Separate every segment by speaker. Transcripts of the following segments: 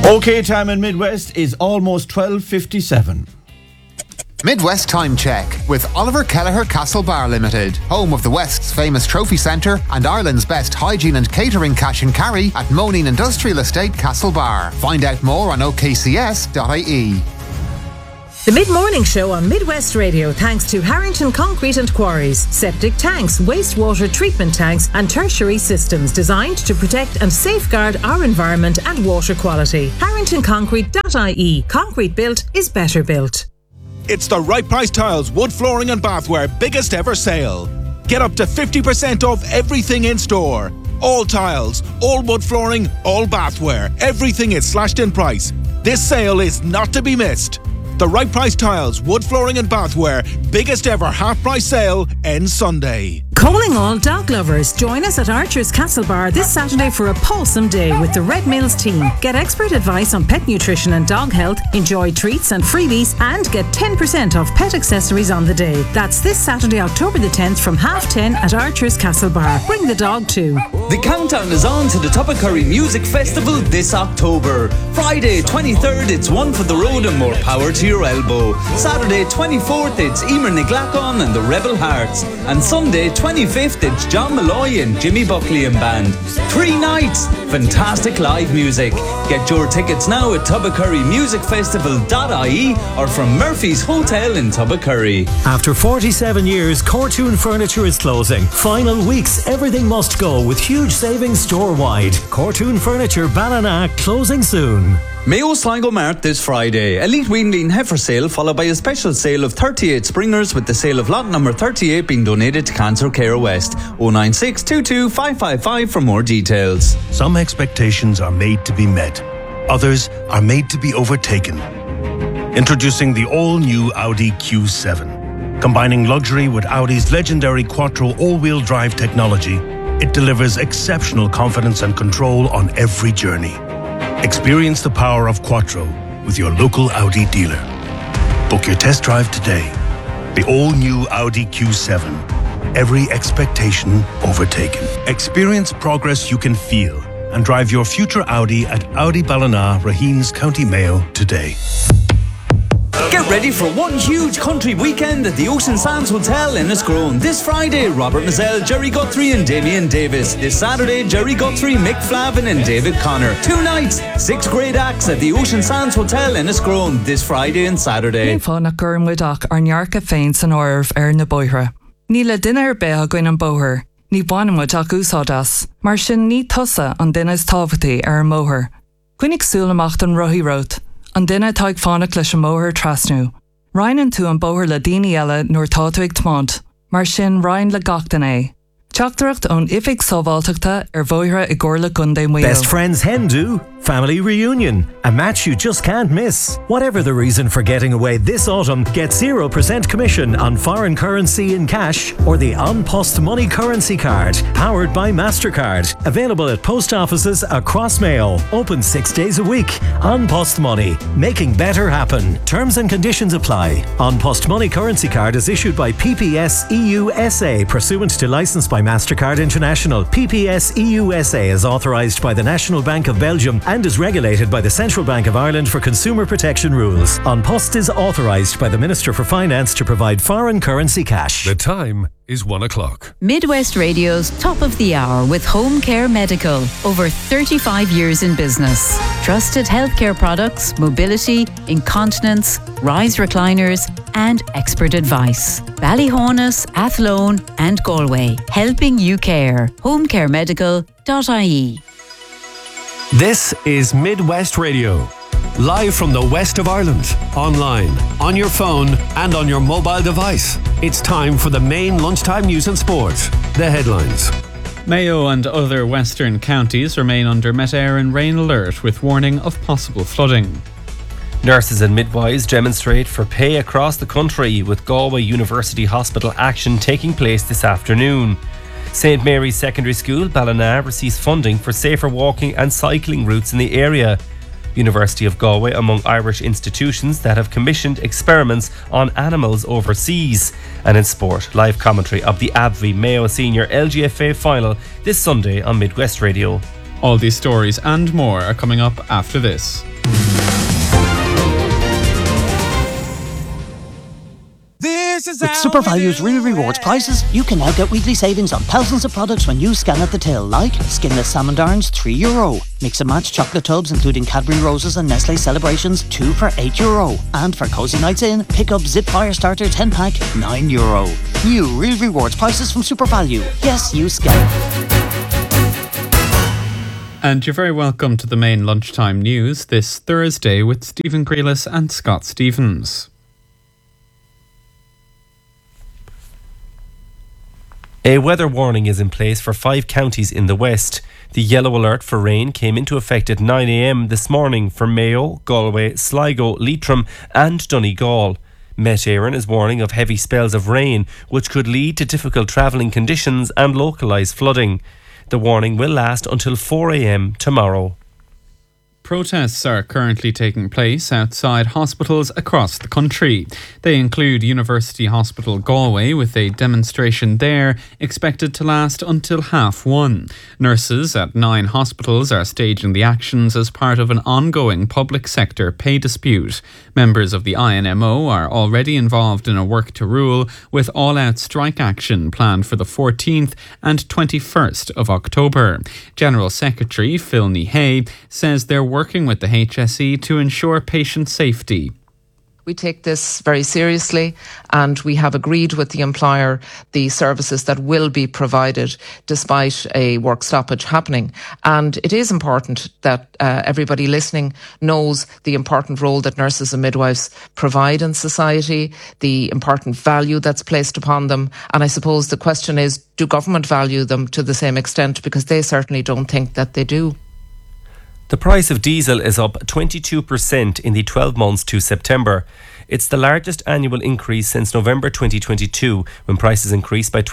Speaker 1: OK time in Midwest is almost 12:57.
Speaker 2: Midwest Time Check with Oliver Kelleher Castle Bar Limited, home of the West's famous trophy centre and Ireland's best hygiene and catering cash and carry at Moneen Industrial Estate Castle Bar. Find out more on okcs.ie.
Speaker 3: The Mid-Morning Show on Midwest Radio thanks to Harrington Concrete and Quarries. Septic tanks, wastewater treatment tanks and tertiary systems designed to protect and safeguard our environment and water quality. HarringtonConcrete.ie. Concrete built is better built.
Speaker 4: It's the Right Price Tiles Wood Flooring and Bathware biggest ever sale. Get up to 50% off everything in store. All tiles, all wood flooring, all bathware. Everything is slashed in price. This sale is not to be missed. The Right Price Tiles Wood Flooring and Bathware biggest ever half price sale ends Sunday.
Speaker 3: Calling all dog lovers, join us at Archer's Castle Bar this Saturday for a Pawsome Day with the Red Mills team. Get expert advice on pet nutrition and dog health, enjoy treats and freebies, and get 10% off pet accessories on the day. That's this Saturday, October the 10th from 10:30 at Archer's Castle Bar. Bring the dog too.
Speaker 5: The countdown is on to the Toppacurry Music Festival this October. Friday 23rd, it's One for the Road and More Power to Your Elbow. Saturday 24th, it's Emer Niglacon and the Rebel Hearts. And Sunday 25th, it's John Malloy and Jimmy Buckley and Band. 3 nights, fantastic live music. Get your tickets now at tubbacurrymusicfestival.ie or from Murphy's Hotel in Tubbacurry.
Speaker 6: After 47 years, Cortoon Furniture is closing. Final weeks, everything must go with huge savings store-wide. Cortoon Furniture Ballina closing soon.
Speaker 5: Mayo Sligo Mart this Friday. Elite Weanleen Heifer Sale followed by a special sale of 38 Springers with the sale of lot number 38 being donated to Cancer Care West. 096 22 555 for more details.
Speaker 7: Some expectations are made to be met. Others are made to be overtaken. Introducing the all-new Audi Q7. Combining luxury with Audi's legendary Quattro all-wheel drive technology, it delivers exceptional confidence and control on every journey. Experience the power of Quattro with your local Audi dealer. Book your test drive today. The all-new Audi Q7. Every expectation overtaken. Experience progress you can feel and drive your future Audi at Audi Ballina, Raheens, County Mayo today.
Speaker 5: Get ready for one huge country weekend at the Ocean Sands Hotel in Enniscrone. This Friday, Robert Mazzell, Jerry Guthrie and Damien Davis. This Saturday, Jerry Guthrie, Mick Flavin and David Connor. 2 nights, 6 great acts at the Ocean Sands Hotel in Enniscrone this Friday and Saturday.
Speaker 8: Ní fána gurmudach ar nearcha féin san orv na boithre. Ní le duine ar be a gcuin an bóthir. Ní bhainmud ach úsáidas. Mar sin ní tusa an duine's tábhataí ar an móthir. Cuinnig súlamach an rothí rót. An duine taig fánach leis an móthir trasnú. Rainan tú an bóthir le daoine eile nuair tá tú ag tmont. Mar sin rain le gachtain é. Teachtaracht ón ifig sábháilteachta ar bóithre I gcomharla Gunday Mayo.
Speaker 6: Best Friends Hen Do, family reunion, a match you just can't miss. Whatever the reason for getting away this autumn, get 0% commission on foreign currency in cash or the An Post Money Currency Card, powered by MasterCard. Available at post offices across Mayo. Open 6 days a week. An Post Money, making better happen. Terms and conditions apply. An Post Money Currency Card is issued by PPS EU SA, pursuant to licence by MasterCard International. PPS EU SA is authorised by the National Bank of Belgium and is regulated by the Central Bank of Ireland for consumer protection rules. An Post is authorised by the Minister for Finance to provide foreign currency cash.
Speaker 9: The time is 1 o'clock.
Speaker 10: Midwest Radio's Top of the Hour with Home Care Medical. Over 35 years in business. Trusted healthcare products, mobility, incontinence, rise recliners and expert advice. Ballyhonus, Athlone and Galway. Helping you care. homecaremedical.ie.
Speaker 9: This is Midwest Radio. Live from the west of Ireland, online, on your phone and on your mobile device. It's time for the main lunchtime news and sport. The headlines.
Speaker 11: Mayo and other western counties remain under Met Éireann rain alert with warning of possible flooding.
Speaker 12: Nurses and midwives demonstrate for pay across the country with Galway University Hospital action taking place this afternoon. St Mary's Secondary School, Ballina, receives funding for safer walking and cycling routes in the area. University of Galway among Irish institutions that have commissioned experiments on animals overseas. And in sport, live commentary of the AbbVie Mayo Senior LGFA final this Sunday on Midwest Radio.
Speaker 11: All these stories and more are coming up after this.
Speaker 13: With SuperValue's Real Rewards prices, you can now get weekly savings on thousands of products when you scan at the till, like skinless salmon darns, €3. Mix and match chocolate tubs including Cadbury Roses and Nestle Celebrations, 2 for €8. And for cozy nights in, pick up Zip Fire Starter 10-pack, €9. New Real Rewards prices from SuperValue. Yes, you scan.
Speaker 11: And you're very welcome to the main lunchtime news this Thursday with Stephen Grealis and Scott Stevens.
Speaker 12: A weather warning is in place for 5 counties in the west. The yellow alert for rain came into effect at 9 a.m. this morning for Mayo, Galway, Sligo, Leitrim and Donegal. Met Éireann is warning of heavy spells of rain, which could lead to difficult travelling conditions and localised flooding. The warning will last until 4 a.m. tomorrow.
Speaker 11: Protests are currently taking place outside hospitals across the country. They include University Hospital Galway, with a demonstration there expected to last until 1:30. Nurses at 9 hospitals are staging the actions as part of an ongoing public sector pay dispute. Members of the INMO are already involved in a work to rule, with all-out strike action planned for the 14th and 21st of October. General Secretary Phil Hay says they're working with the HSE to ensure patient safety.
Speaker 14: We take this very seriously, and we have agreed with the employer the services that will be provided despite a work stoppage happening. And it is important that everybody listening knows the important role that nurses and midwives provide in society, the important value that's placed upon them. And I suppose the question is, do government value them to the same extent? Because they certainly don't think that they do.
Speaker 12: The price of diesel is up 22% in the 12 months to September. It's the largest annual increase since November 2022, when prices increased by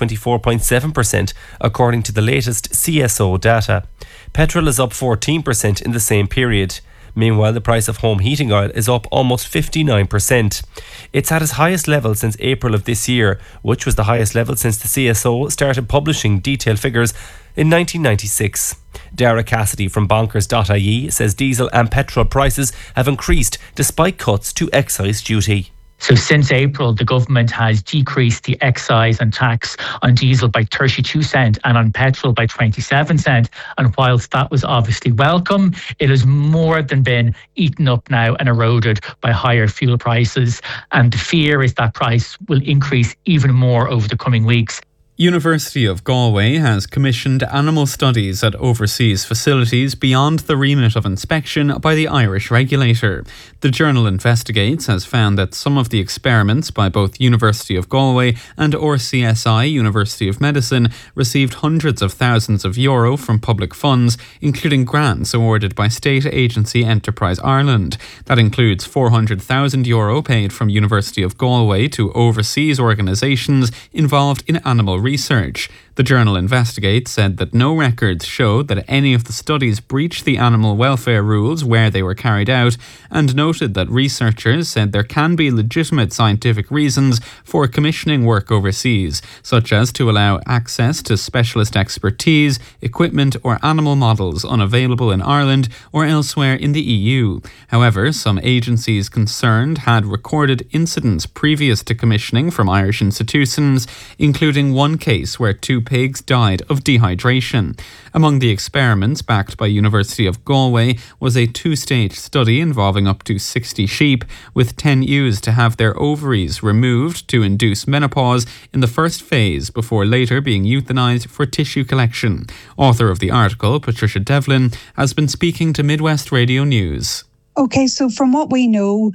Speaker 12: 24.7%, according to the latest CSO data. Petrol is up 14% in the same period. Meanwhile, the price of home heating oil is up almost 59%. It's at its highest level since April of this year, which was the highest level since the CSO started publishing detailed figures in 1996. Dara Cassidy from bonkers.ie says diesel and petrol prices have increased despite cuts to excise duty.
Speaker 15: So since April, the government has decreased the excise and tax on diesel by 32 cents and on petrol by 27 cents. And whilst that was obviously welcome, it has more than been eaten up now and eroded by higher fuel prices. And the fear is that price will increase even more over the coming weeks.
Speaker 11: University of Galway has commissioned animal studies at overseas facilities beyond the remit of inspection by the Irish regulator. The journal Investigates has found that some of the experiments by both University of Galway and RCSI University of Medicine received hundreds of thousands of euro from public funds, including grants awarded by state agency Enterprise Ireland. That includes €400,000 paid from University of Galway to overseas organisations involved in animal research. The journal Investigate said that no records showed that any of the studies breached the animal welfare rules where they were carried out, and noted that researchers said there can be legitimate scientific reasons for commissioning work overseas, such as to allow access to specialist expertise, equipment or animal models unavailable in Ireland or elsewhere in the EU. However, some agencies concerned had recorded incidents previous to commissioning from Irish institutions, including one case where 2 pigs died of dehydration. Among the experiments backed by University of Galway was a 2-stage study involving up to 60 sheep, with 10 used to have their ovaries removed to induce menopause in the first phase before later being euthanized for tissue collection. Author of the article, Patricia Devlin, has been speaking to Midwest Radio News.
Speaker 16: Okay, so from what we know,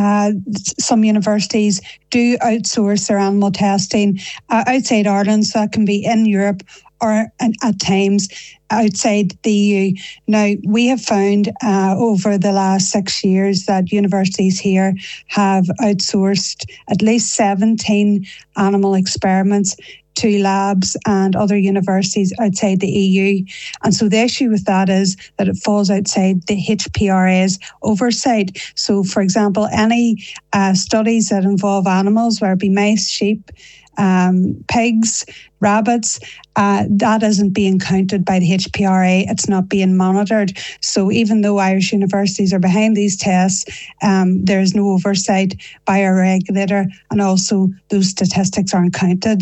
Speaker 16: some universities do outsource their animal testing outside Ireland, so that can be in Europe or at times outside the EU. Now, we have found over the last 6 years that universities here have outsourced at least 17 animal experiments to labs and other universities outside the EU. And so the issue with that is that it falls outside the HPRA's oversight. So, for example, any studies that involve animals, whether it be mice, sheep, pigs, rabbits. That isn't being counted by the HPRA. It's not being monitored. So even though Irish universities are behind these tests, there is no oversight by our regulator, and also those statistics aren't counted.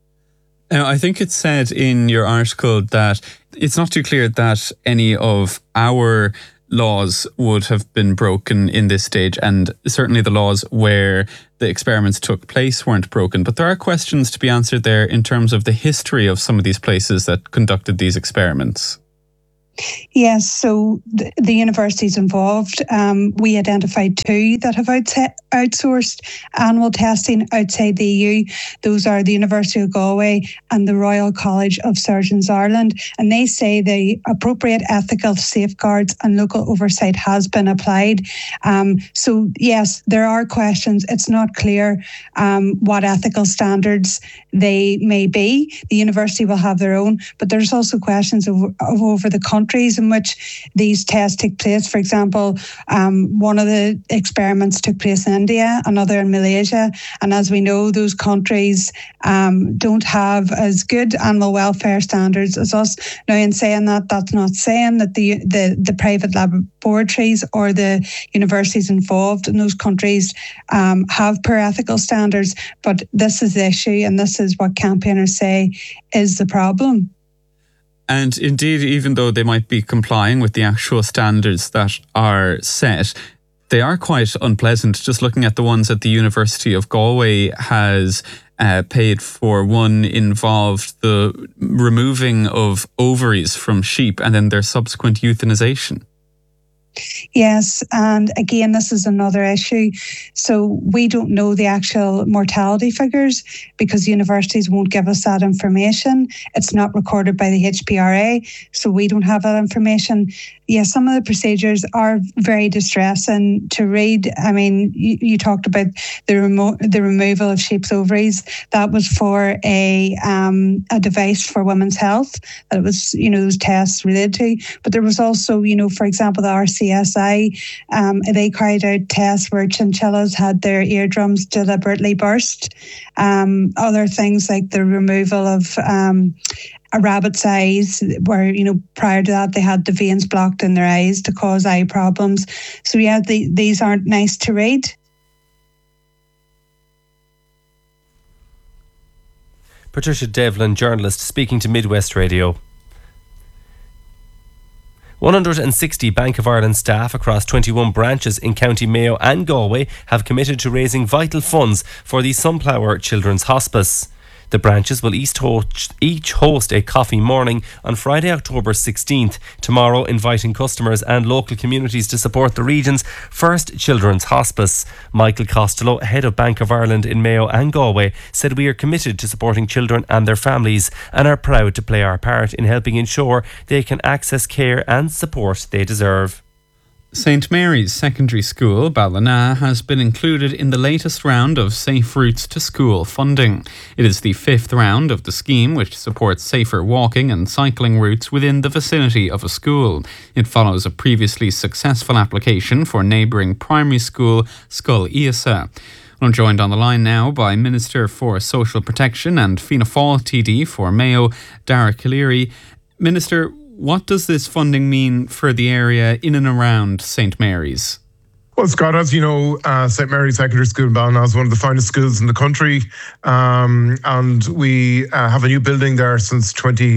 Speaker 11: I think it said in your article that it's not too clear that any of our laws would have been broken in this stage, and certainly the laws where the experiments took place weren't broken. But there are questions to be answered there in terms of the history of some of these places that conducted these experiments.
Speaker 16: Yes, so the universities involved, we identified 2 that have outsourced animal testing outside the EU. Those are the University of Galway and the Royal College of Surgeons Ireland. And they say the appropriate ethical safeguards and local oversight has been applied. So yes, there are questions. It's not clear what ethical standards they may be. The university will have their own, but there's also questions of over the countries in which these tests take place. For example, one of the experiments took place in India, another in Malaysia, and as we know, those countries don't have as good animal welfare standards as us. Now, in saying that, that's not saying that the private laboratories or the universities involved in those countries have poor ethical standards, but this is the issue, and this is what campaigners say is the problem.
Speaker 11: And indeed, even though they might be complying with the actual standards that are set, they are quite unpleasant. Just looking at the ones that the University of Galway has paid for, one involved the removing of ovaries from sheep and then their subsequent euthanization.
Speaker 16: Yes, and again, this is another issue. So we don't know the actual mortality figures because universities won't give us that information. It's not recorded by the HPRA, so we don't have that information. Yes, some of the procedures are very distressing to read. I mean, you talked about the removal of sheep's ovaries. That was for a device for women's health. That was, those tests related to. But there was also, for example, the RCSI. They carried out tests where chinchillas had their eardrums deliberately burst. Other things like the removal of a rabbit's eyes, where, prior to that they had the veins blocked in their eyes to cause eye problems. So yeah, these aren't nice to read.
Speaker 12: Patricia Devlin, journalist, speaking to Midwest Radio. 160 Bank of Ireland staff across 21 branches in County Mayo and Galway have committed to raising vital funds for the Sunflower Children's Hospice. The branches will each host a coffee morning on Friday, October 16th, tomorrow, inviting customers and local communities to support the region's first children's hospice. Michael Costello, head of Bank of Ireland in Mayo and Galway, said, "We are committed to supporting children and their families and are proud to play our part in helping ensure they can access care and support they deserve."
Speaker 11: St Mary's Secondary School, Ballina, has been included in the latest round of Safe Routes to School funding. It is the 5th round of the scheme, which supports safer walking and cycling routes within the vicinity of a school. It follows a previously successful application for neighbouring primary school, Scoil Íosa. I'm joined on the line now by Minister for Social Protection and Fianna Fáil TD for Mayo, Dara Calleary. Minister, what does this funding mean for the area in and around St Mary's?
Speaker 17: Well, Scott, as you know, St Mary's Secondary School in Ballina is one of the finest schools in the country, and we have a new building there since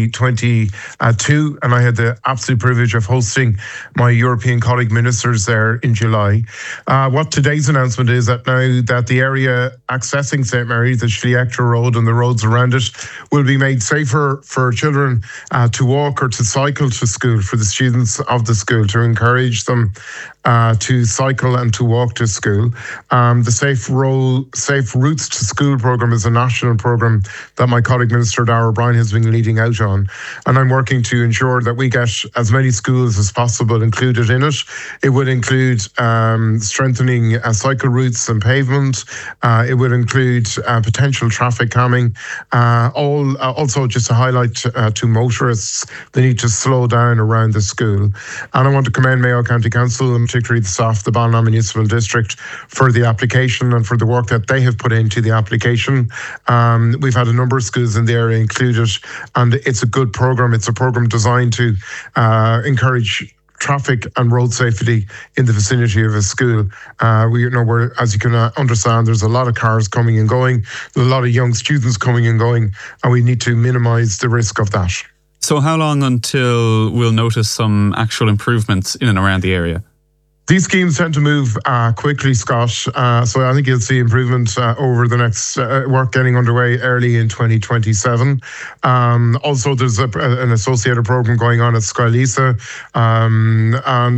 Speaker 17: 2022, and I had the absolute privilege of hosting my European colleague ministers there in July. What today's announcement is that now that the area accessing St Mary's, the Schliechtra Road and the roads around it, will be made safer for children to walk or to cycle to school, for the students of the school, to encourage them to cycle and to walk to school. The Safe Routes to School programme is a national programme that my colleague Minister Darragh O'Brien has been leading out on, and I'm working to ensure that we get as many schools as possible included in it. It would include strengthening cycle routes and pavement. It would include potential traffic calming. Also, just to highlight to motorists, they need to slow down around the school. And I want to commend Mayo County Council, and particularly the staff of the Ballina Ballina Municipal District for the application and for the work that they have put into the application. We've had a number of schools in the area included, and it's a good program. It's a program designed to encourage traffic and road safety in the vicinity of a school. We're, as you can understand, there's a lot of cars coming and going, there's a lot of young students coming and going, and we need to minimise the risk of that.
Speaker 11: So how long until we'll notice some actual improvements in and around the area?
Speaker 17: These schemes tend to move quickly, Scott. So I think you'll see improvement over the next work getting underway early in 2027. Also, there's an associated program going on at Skylisa. And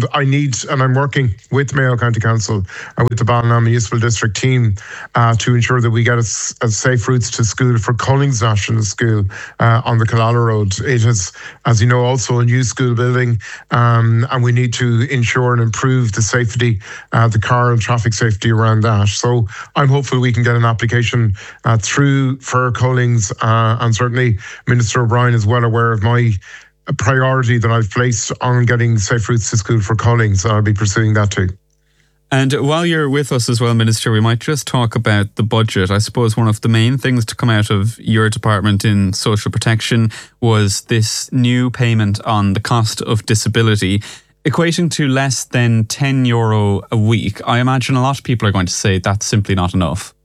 Speaker 17: I'm working with Mayo County Council and with the Ballina Municipal District team to ensure that we get a safe routes to school for Collings National School on the Killala Road. It is, as you know, also a new school building, and we need to ensure and improve the safety, the car and traffic safety around that. So I'm hopeful we can get an application through for Collings, and certainly Minister O'Brien is well aware of my priority that I've placed on getting safe routes to school for Collings. I'll be pursuing that too.
Speaker 11: And while you're with us as well, Minister, we might just talk about the budget. I suppose one of the main things to come out of your department in social protection was this new payment on the cost of disability, equating to less than €10 a week. I imagine a lot of people are going to say that's simply not enough.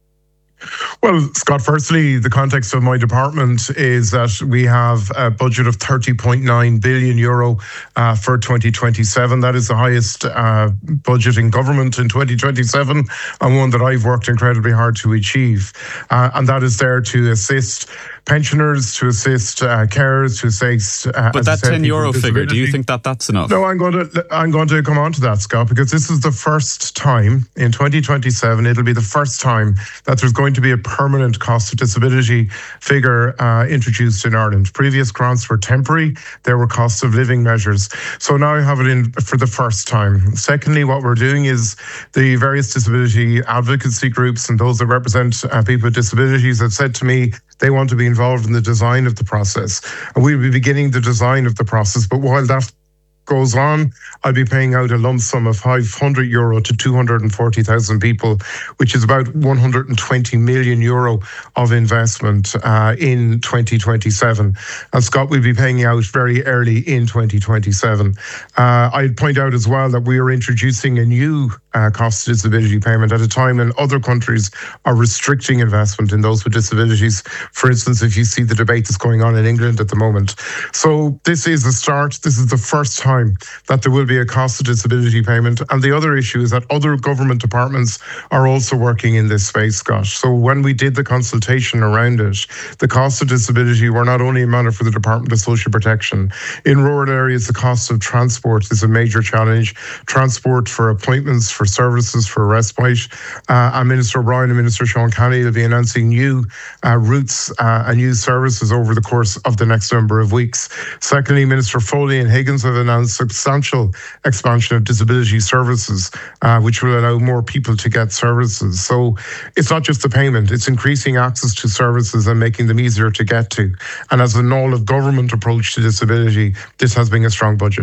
Speaker 17: Well, Scott, firstly, the context of my department is that we have a budget of €30.9 billion for 2027. That is the highest budget in government in 2027, and one that I've worked incredibly hard to achieve. And that is there to assist pensioners, to assist carers, to assist.
Speaker 11: But that €10 figure, do you think that that's enough?
Speaker 17: No, I'm going to come on to that, Scott, because this is the first time in 2027. It'll be the first time that there's going to be a permanent cost of disability figure introduced in Ireland. Previous grants were temporary; there were cost of living measures. So now I have it in for the first time. Secondly, what we're doing is the various disability advocacy groups and those that represent people with disabilities have said to me they want to be involved in the design of the process. And we'll be beginning the design of the process. But while that goes on, I'll be paying out a lump sum of €500 to 240,000 people, which is about €120 million of investment in 2027. And Scott will be paying out very early in 2027. I'd point out as well that we are introducing a new cost of disability payment at a time when other countries are restricting investment in those with disabilities. For instance, if you see the debate that's going on in England at the moment. So this is the start. This is the first time that there will be a cost of disability payment. And the other issue is that other government departments are also working in this space, Scott. So when we did the consultation around it, the cost of disability were not only a matter for the Department of Social Protection. In rural areas, the cost of transport is a major challenge. Transport for appointments, for services, for respite. And Minister O'Brien and Minister Sean Kenny will be announcing new routes and new services over the course of the next number of weeks. Secondly, Minister Foley and Higgins have announced substantial expansion of disability services, which will allow more people to get services. So it's not just the payment, it's increasing access to services and making them easier to get to. And as an all-of-government approach to disability, this has been a strong budget.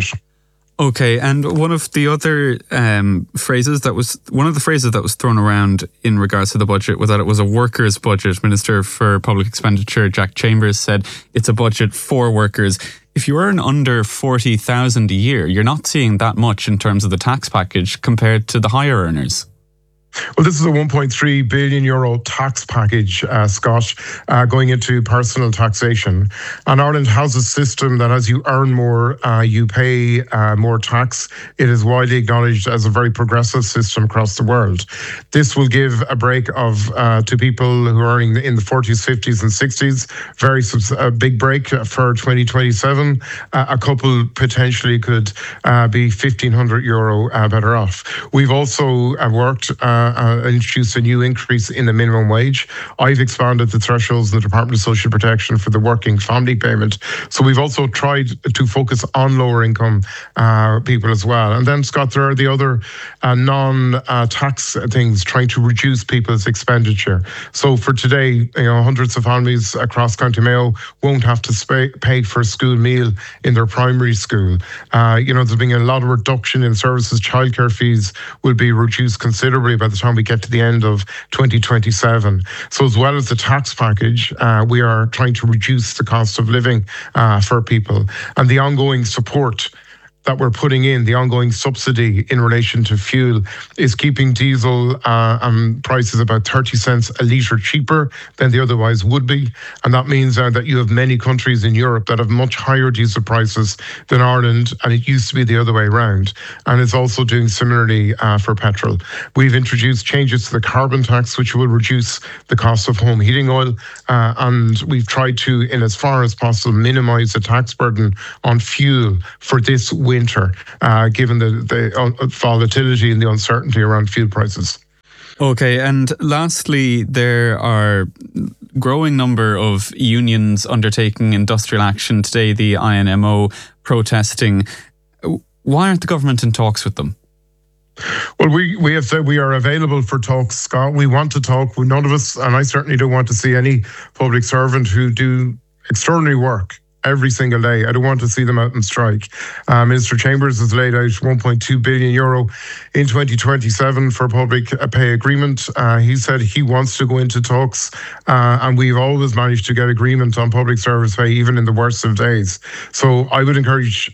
Speaker 11: Okay, and one of the other phrases that was thrown around in regards to the budget was that it was a workers' budget. Minister for Public Expenditure Jack Chambers said it's a budget for workers. If you earn under 40,000 a year, you're not seeing that much in terms of the tax package compared to the higher earners.
Speaker 17: Well, this is a €1.3 billion tax package, Scott, going into personal taxation. And Ireland has a system that as you earn more, you pay more tax. It is widely acknowledged as a very progressive system across the world. This will give a break to people who are earning in the 40s, 50s and 60s. A big break for 2027. A couple potentially could be €1,500 better off. We've also worked introduced a new increase in the minimum wage. I've expanded the thresholds in the Department of Social Protection for the working family payment. So we've also tried to focus on lower income people as well. And then, Scott, there are the other non-tax things, trying to reduce people's expenditure. So for today, hundreds of families across County Mayo won't have to pay for a school meal in their primary school. There's been a lot of reduction in services. Childcare fees will be reduced considerably by the time we get to the end of 2027. So as well as the tax package, we are trying to reduce the cost of living for people, and the ongoing support that we're putting in, the ongoing subsidy in relation to fuel, is keeping diesel prices about 30 cents a litre cheaper than they otherwise would be. And that means that you have many countries in Europe that have much higher diesel prices than Ireland, and it used to be the other way around. And it's also doing similarly for petrol. We've introduced changes to the carbon tax, which will reduce the cost of home heating oil. And we've tried to, in as far as possible, minimise the tax burden on fuel for this winter, given the volatility and the uncertainty around fuel prices.
Speaker 11: Okay, and lastly, there are growing number of unions undertaking industrial action today, the INMO protesting. Why aren't the government in talks with them?
Speaker 17: Well, we have said we are available for talks, Scott. We want to talk. None of us, and I certainly don't want to see any public servant who do extraordinary work every single day. I don't want to see them out on strike. Minister Chambers has laid out €1.2 billion in 2027 for public pay agreement. He said he wants to go into talks, and we've always managed to get agreement on public service pay, even in the worst of days. So I would encourage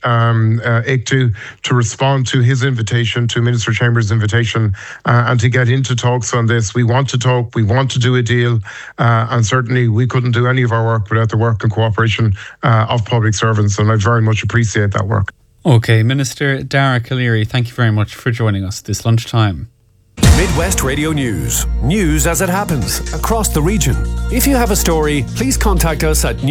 Speaker 17: ICTU to respond to his invitation, to Minister Chambers' invitation, and to get into talks on this. We want to talk, we want to do a deal, and certainly we couldn't do any of our work without the work and cooperation of public servants, and I very much appreciate that work.
Speaker 11: Okay, Minister Dara Calleary, thank you very much for joining us this lunchtime.
Speaker 9: Midwest Radio News. News as it happens across the region. If you have a story, please contact us at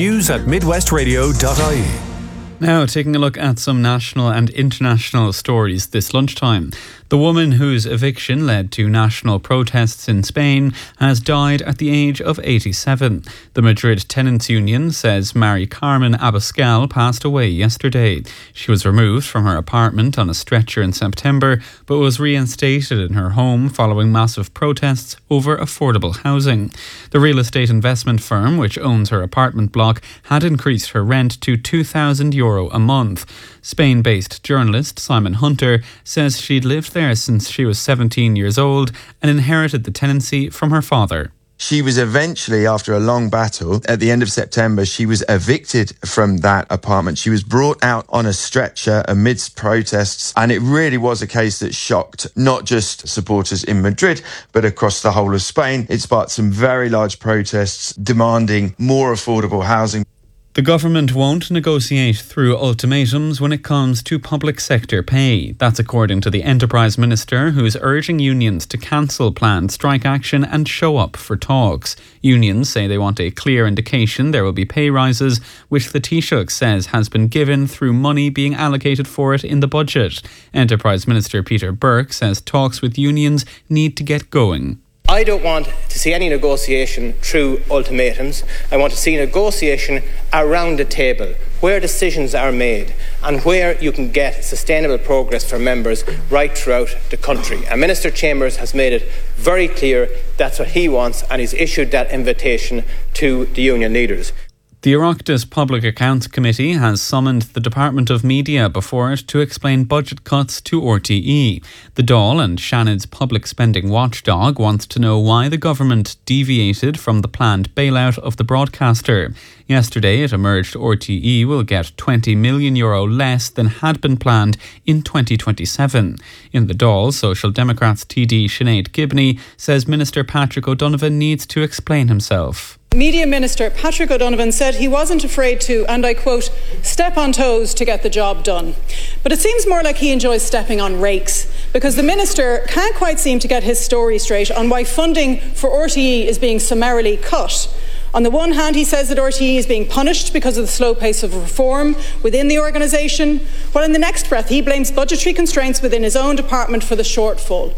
Speaker 9: news@midwestradio.ie.
Speaker 11: Now, taking a look at some national and international stories this lunchtime. The woman whose eviction led to national protests in Spain has died at the age of 87. The Madrid Tenants Union says Mari Carmen Abascal passed away yesterday. She was removed from her apartment on a stretcher in September, but was reinstated in her home following massive protests over affordable housing. The real estate investment firm, which owns her apartment block, had increased her rent to €2,000 a month. Spain-based journalist Simon Hunter says she'd lived there since she was 17 years old and inherited the tenancy from her father.
Speaker 18: She was eventually, after a long battle, at the end of September, she was evicted from that apartment. She was brought out on a stretcher amidst protests, and it really was a case that shocked not just supporters in Madrid, but across the whole of Spain. It sparked some very large protests demanding more affordable housing.
Speaker 11: The government won't negotiate through ultimatums when it comes to public sector pay. That's according to the Enterprise Minister, who's urging unions to cancel planned strike action and show up for talks. Unions say they want a clear indication there will be pay rises, which the Taoiseach says has been given through money being allocated for it in the budget. Enterprise Minister Peter Burke says talks with unions need to get going.
Speaker 19: I don't want to see any negotiation through ultimatums. I want to see negotiation around the table, where decisions are made and where you can get sustainable progress for members right throughout the country. And Minister Chambers has made it very clear that's what he wants, and he's issued that invitation to the union leaders.
Speaker 11: The Oireachtas Public Accounts Committee has summoned the Department of Media before it to explain budget cuts to RTE. The Dáil and Shannon's public spending watchdog wants to know why the government deviated from the planned bailout of the broadcaster. Yesterday it emerged RTE will get €20 million less than had been planned in 2027. In the Dáil, Social Democrats TD Sinead Gibney says Minister Patrick O'Donovan needs to explain himself.
Speaker 20: Media Minister Patrick O'Donovan said he wasn't afraid to, and I quote, step on toes to get the job done. But it seems more like he enjoys stepping on rakes, because the Minister can't quite seem to get his story straight on why funding for RTE is being summarily cut. On the one hand, he says that RTE is being punished because of the slow pace of reform within the organisation, while in the next breath he blames budgetary constraints within his own department for the shortfall.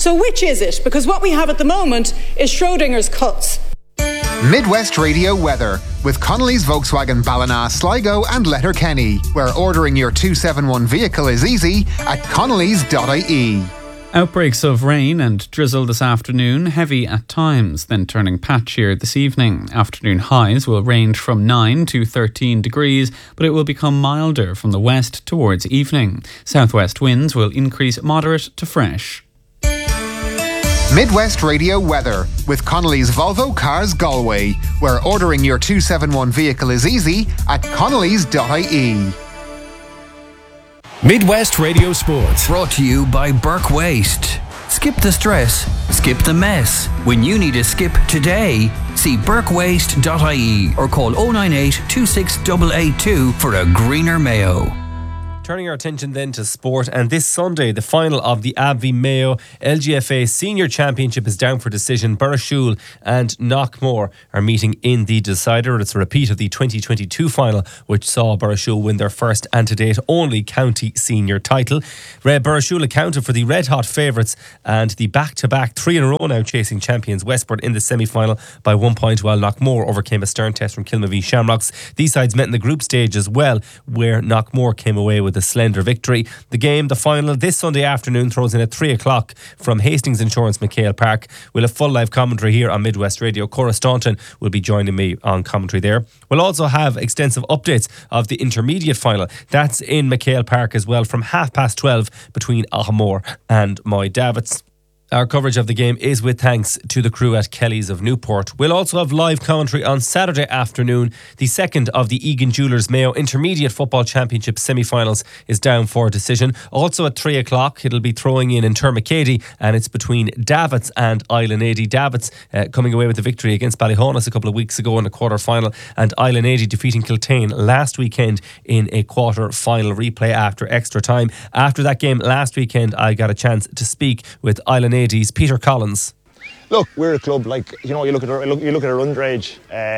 Speaker 20: So which is it? Because what we have at the moment is Schrodinger's cuts.
Speaker 2: Midwest Radio weather with Connolly's Volkswagen Ballina, Sligo and Letterkenny, where ordering your 271 vehicle is easy at connellys.ie.
Speaker 11: Outbreaks of rain and drizzle this afternoon, heavy at times, then turning patchier this evening. Afternoon highs will range from 9 to 13 degrees, but it will become milder from the west towards evening. Southwest winds will increase moderate to fresh.
Speaker 2: Midwest Radio weather with Connolly's Volvo Cars Galway, where ordering your 271 vehicle is easy at connellys.ie.
Speaker 9: Midwest Radio Sports.
Speaker 21: Brought to you by Burke Waste. Skip the stress, skip the mess. When you need a skip today, see burkewaste.ie or call 098 26882 for a greener Mayo.
Speaker 12: Turning our attention then to sport, and this Sunday the final of the AbbVie Mayo LGFA Senior Championship is down for decision. Burrishoole and Knockmore are meeting in the decider. It's a repeat of the 2022 final, which saw Burrishoole win their first and to date only county senior title. Burrishoole accounted for the red hot favourites and the back-to-back 3 in a row now chasing champions Westport in the semi-final by 1 point, while Knockmore overcame a stern test from Kilmavie Shamrocks. These sides met in the group stage as well, where Knockmore came away with a slender victory. The final, this Sunday afternoon throws in at 3 o'clock from Hastings Insurance McHale Park. We'll have full live commentary here on Midwest Radio. Cora Staunton will be joining me on commentary there. We'll also have extensive updates of the intermediate final. That's in McHale Park as well from 12:30 between Ahamore and Moy Davits. Our coverage of the game is with thanks to the crew at Kelly's of Newport. We'll also have live commentary on Saturday afternoon. The second of the Egan Jewellers Mayo Intermediate Football Championship semi-finals is down for decision. Also at 3 o'clock, it'll be throwing in Termacady, and it's between Davits and Islanady. Davits coming away with the victory against Ballyhonus a couple of weeks ago in the quarter-final, and Islanady defeating Kiltane last weekend in a quarter-final replay after extra time. After that game last weekend, I got a chance to speak with Islanady Peter Collins.
Speaker 22: Look, we're a club, like, you look at our underage.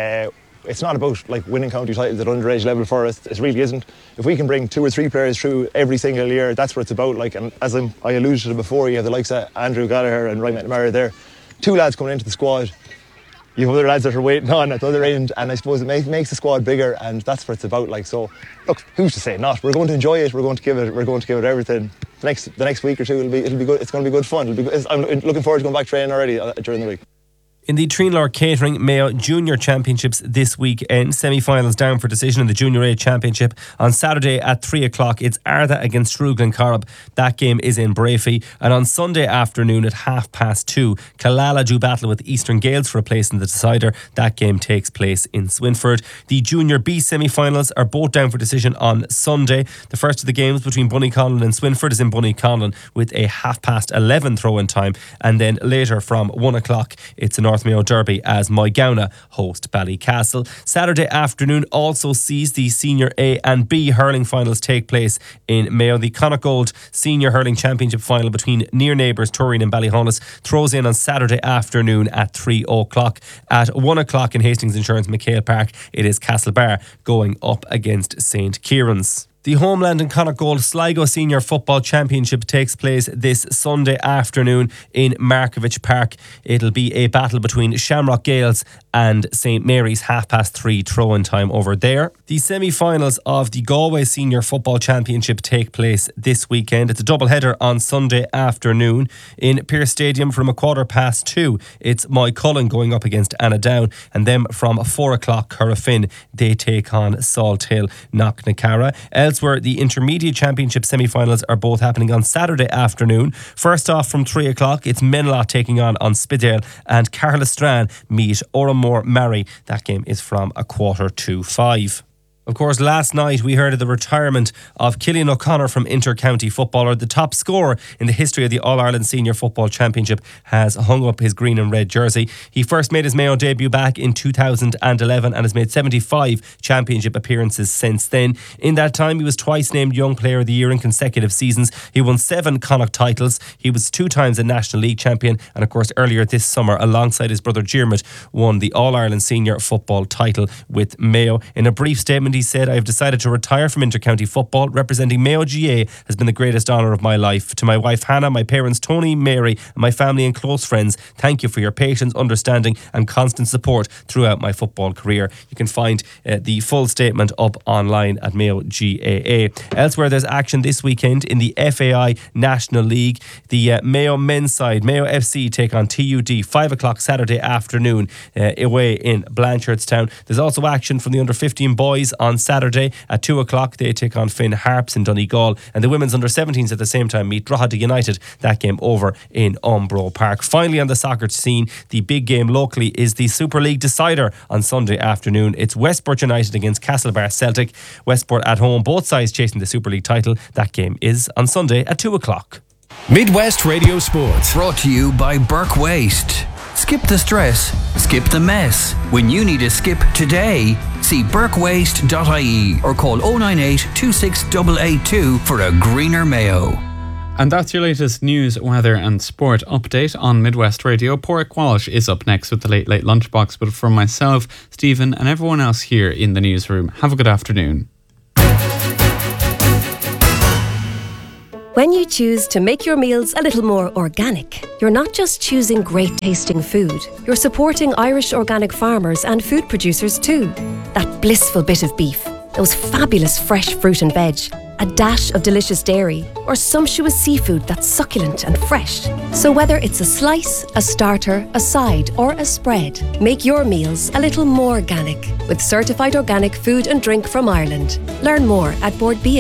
Speaker 22: It's not about like winning county titles at underage level for us. It really isn't. If we can bring 2 or 3 players through every single year, that's what it's about. Like, and as I alluded to before, you have the likes of Andrew Gallagher and Ryan McNamara there. 2 lads coming into the squad. You have other lads that are waiting on at the other end, and I suppose it makes the squad bigger, and that's what it's about. Like, so, look, who's to say not? We're going to enjoy it. We're going to give it everything. The next week or two, it'll be good. It's going to be good fun. I'm looking forward to going back training already during the week.
Speaker 12: In the Treenlaw Catering Mayo Junior Championships this weekend, semi-finals down for decision in the Junior A Championship. On Saturday at 3 o'clock, it's Arda against Shrewglen Corrib. That game is in Brafey. And on Sunday afternoon at 2:30, Killala do battle with Eastern Gales for a place in the decider. That game takes place in Swinford. The Junior B semi-finals are both down for decision on Sunday. The first of the games between Bunnyconlon and Swinford is in Bunnyconlon with a 11:30 throw-in time. And then later from 1 o'clock, it's an North Mayo Derby as Moygownagh host Ballycastle. Saturday afternoon also sees the Senior A and B hurling finals take place in Mayo. The Connacht Senior Hurling Championship final between near neighbours Turin and Ballyhonus throws in on Saturday afternoon at 3 o'clock. At 1 o'clock in Hastings Insurance McHale Park, it is Castlebar going up against St. Kieran's. The Homeland and Connacht Gold Sligo Senior Football Championship takes place this Sunday afternoon in Markovich Park. It'll be a battle between Shamrock Gales and St. Mary's 3:30 throw-in time over there. The semi-finals of the Galway Senior Football Championship take place this weekend. It's a double-header on Sunday afternoon in Pearse Stadium from 2:15. It's Moycullen going up against Annadown, and then from 4 o'clock, Currafin, they take on Salt Hill Knocknacarra. Elsewhere, the Intermediate Championship semi-finals are both happening on Saturday afternoon. First off, from 3 o'clock, it's Menla taking on Spidale, and Carlistran meet Oramore Mary. That game is from 4:45. Of course, last night we heard of the retirement of Cillian O'Connor from inter-county footballer. The top scorer in the history of the All-Ireland Senior Football Championship has hung up his green and red jersey. He first made his Mayo debut back in 2011 and has made 75 championship appearances since then. In that time, he was twice named Young Player of the Year in consecutive seasons. He won 7 Connacht titles. He was 2 times a National League champion, and of course earlier this summer, alongside his brother Diarmuid, won the All-Ireland Senior Football title with Mayo. In a brief statement, he said, "I have decided to retire from intercounty football. Representing Mayo GA has been the greatest honour of my life. To my wife Hannah, my parents Tony, Mary, and my family and close friends, thank you for your patience, understanding and constant support throughout my football career." You can find the full statement up online at Mayo GAA. Elsewhere, there's action this weekend in the FAI National League. The Mayo men's side, Mayo FC, take on TUD 5 o'clock Saturday afternoon away in Blanchardstown. There's also action from the under-15 boys on Saturday at 2 o'clock. They take on Finn Harps in Donegal, and the women's under-17s at the same time meet Drogheda United. That game over in Umbro Park. Finally, on the soccer scene, the big game locally is the Super League decider on Sunday afternoon. It's Westport United against Castlebar Celtic. Westport at home, both sides chasing the Super League title. That game is on Sunday at 2 o'clock.
Speaker 21: Midwest Radio Sports. Brought to you by Burke Waste. Skip the stress, skip the mess. When you need a skip today, see burkewaste.ie or call 098 26882 for a greener Mayo.
Speaker 11: And that's your latest news, weather and sport update on Midwest Radio. Porrick Walsh is up next with the Late Late Lunchbox. But from myself, Stephen and everyone else here in the newsroom, have a good afternoon.
Speaker 1: When you choose to make your meals a little more organic, you're not just choosing great tasting food, you're supporting Irish organic farmers and food producers too. That blissful bit of beef, those fabulous fresh fruit and veg, a dash of delicious dairy, or sumptuous seafood that's succulent and fresh. So whether it's a slice, a starter, a side, or a spread, make your meals a little more organic with certified organic food and drink from Ireland. Learn more at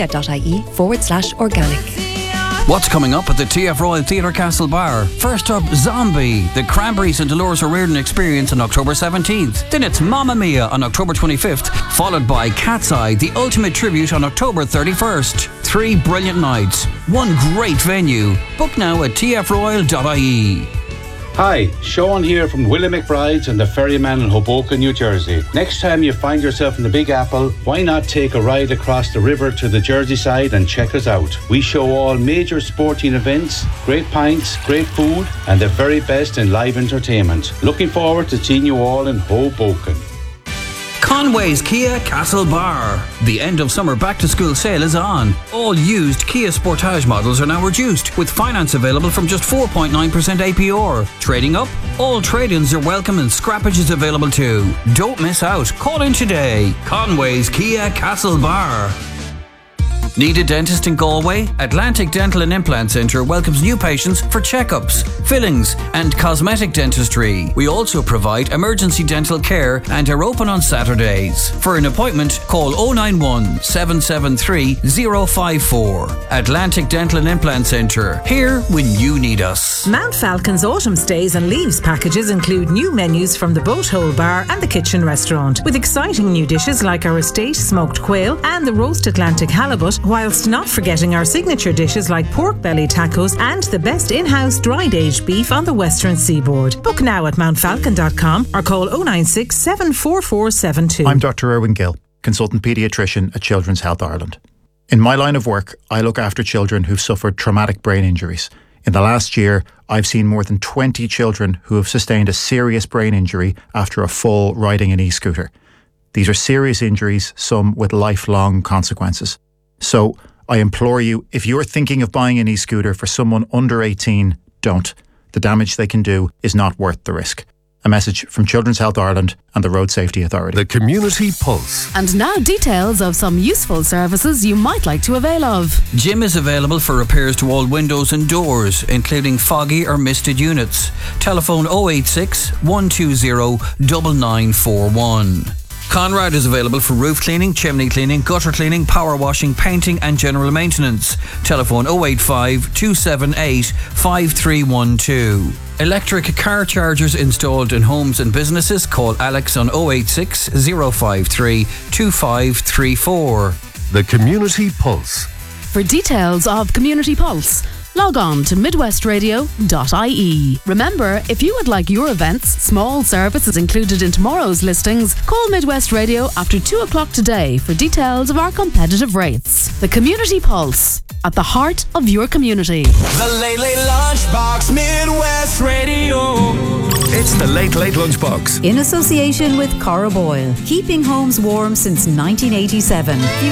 Speaker 1: boardbia.ie/organic.
Speaker 21: What's coming up at the TF Royal Theatre Castlebar? First up, Zombie, the Cranberries and Dolores O'Riordan Experience on October 17th. Then it's Mamma Mia on October 25th, followed by Cat's Eye, the ultimate tribute on October 31st. 3 brilliant nights, one great venue. Book now at tfroyal.ie.
Speaker 4: Hi, Sean here from Willie McBride's and the Ferryman in Hoboken, New Jersey. Next time you find yourself in the Big Apple, why not take a ride across the river to the Jersey side and check us out? We show all major sporting events, great pints, great food, and the very best in live entertainment. Looking forward to seeing you all in Hoboken.
Speaker 21: Conway's Kia Castlebar. The end of summer back to school sale is on. All used Kia Sportage models are now reduced, with finance available from just 4.9% APR. Trading up? All trade-ins are welcome and scrappage is available too. Don't miss out. Call in today. Conway's Kia Castlebar. Need a dentist in Galway? Atlantic Dental and Implant Centre welcomes new patients for checkups, fillings and cosmetic dentistry. We also provide emergency dental care and are open on Saturdays. For an appointment, call 091 773 054. Atlantic Dental and Implant Centre, here when you need us.
Speaker 3: Mount Falcon's autumn stays and leaves packages include new menus from the Boat Hole Bar and the Kitchen Restaurant, with exciting new dishes like our estate smoked quail and the roast Atlantic halibut, whilst not forgetting our signature dishes like pork belly tacos and the best in-house dried aged beef on the western seaboard. Book now at mountfalcon.com or call 096 74472.
Speaker 23: I'm Dr. Erwin Gill, consultant paediatrician at Children's Health Ireland. In my line of work, I look after children who've suffered traumatic brain injuries. In the last year, I've seen more than 20 children who have sustained a serious brain injury after a fall riding an e-scooter. These are serious injuries, some with lifelong consequences. So I implore you, if you're thinking of buying an e-scooter for someone under 18, don't. The damage they can do is not worth the risk. A message from Children's Health Ireland and the Road Safety Authority.
Speaker 24: The Community Pulse.
Speaker 25: And now details of some useful services you might like to avail of.
Speaker 21: Jim is available for repairs to all windows and doors, including foggy or misted units. Telephone 086 120 9941. Conrad is available for roof cleaning, chimney cleaning, gutter cleaning, power washing, painting and general maintenance. Telephone 085 278 5312. Electric car chargers installed in homes and businesses. Call Alex on 086 053 2534.
Speaker 24: The Community Pulse.
Speaker 25: For details of Community Pulse, log on to midwestradio.ie. Remember, if you would like your events, small services included in tomorrow's listings, call Midwest Radio after 2 o'clock today for details of our competitive rates. The Community Pulse, at the heart of your community.
Speaker 26: The Late Late Lunchbox, Midwest Radio. It's
Speaker 24: It's the Late Late Lunchbox.
Speaker 5: In association with Cora Boyle, keeping homes warm since 1987.